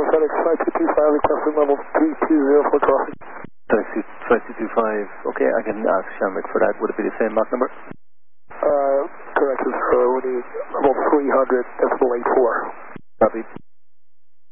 FedEx 5225, requesting level 320 for crossing. 5225, okay, I can ask Shamrock for that. Would it be the same Mach number? Correct, we need level 300, decimal 84. Copy.